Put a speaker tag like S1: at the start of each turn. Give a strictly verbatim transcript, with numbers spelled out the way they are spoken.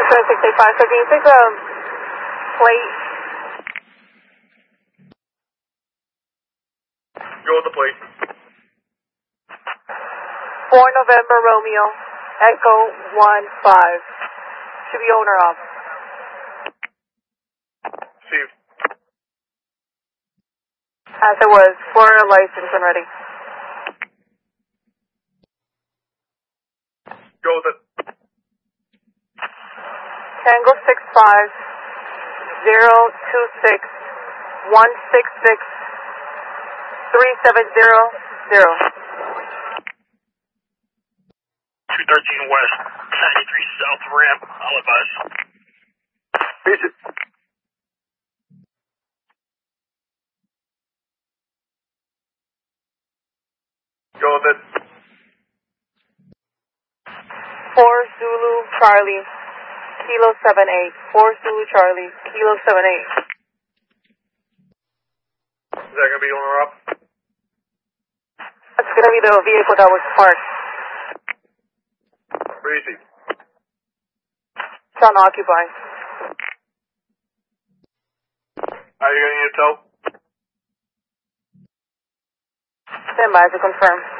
S1: seven six eight five, so can you take the plate?
S2: Go with the plate.
S1: four November Romeo, Echo one five. Should be owner off.
S2: Received.
S1: As it was, Florida license and ready.
S2: Go with it.
S1: Tango six five zero two six one six six three seven zero zero.
S2: two thirteen West, ninety-three South ramp, I'll advise. Face it. Go with it.
S1: four Zulu Charlie, Kilo seven eight. four Zulu Charlie, Kilo seven eight.
S2: Is that going to be owner up?
S1: That's going to be the vehicle that was parked.
S2: Easy.
S1: It's unoccupied.
S2: Are you going to need a tow?
S1: Stand by to confirm.